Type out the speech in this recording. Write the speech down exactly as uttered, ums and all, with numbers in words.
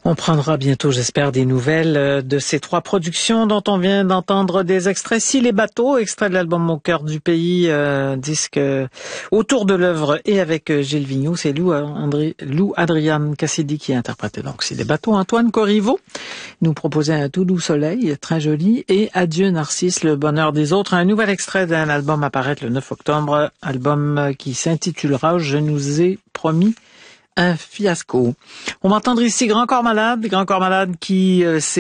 On prendra bientôt, j'espère, des nouvelles de ces trois productions dont on vient d'entendre des extraits. Si les bateaux, extrait de l'album Au cœur du pays, euh, disque euh, autour de l'œuvre et avec euh, Gilles Vigneault, c'est Lou, André, Lou Adriane Cassidy qui interprétait donc Si les bateaux. Antoine Corriveau nous proposait Un tout doux soleil, très joli, et Adieu Narcisse, le bonheur des autres, un nouvel extrait d'un album à paraître le neuf octobre, album qui s'intitulera Je nous ai promis un fiasco. On va entendre ici Grand Corps Malade, Grand Corps Malade qui euh, s'est